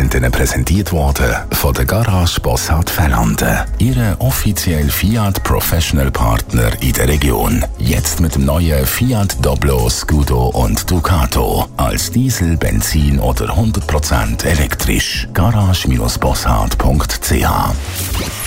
sind Ihnen präsentiert worden von der Garage Bossard Fellanden. Ihre offiziell Fiat Professional Partner in der Region. Jetzt mit dem neuen Fiat Doblo, Scudo und Ducato. Als Diesel, Benzin oder 100% elektrisch. Garage-bossard.ch